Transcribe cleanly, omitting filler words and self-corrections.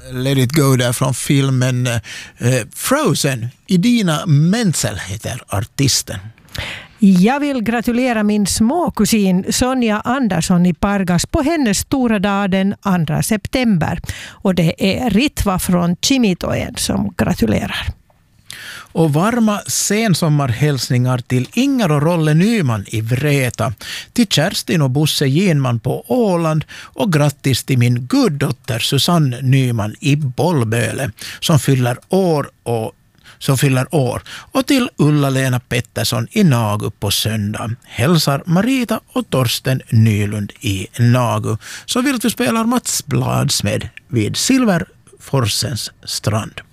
Let It Go där från filmen Frozen. Idina Menzel heter artisten. Jag vill gratulera min småkusin Sonja Andersson i Pargas på hennes stora dag den 2 september. Och det är Ritva från Kimitoen som gratulerar. Och varma sensommarhälsningar till Inger och Rolle Nyman i Vreta, till Kerstin och Bosse Ginman på Åland och grattis till min guddotter Susanne Nyman i Bollböle som fyller år och till Ulla-Lena Pettersson i Nagu på söndag. Hälsar Marita och Torsten Nylund i Nagu. Så vill du spela Mats Bladsmed vid Silverforsens strand.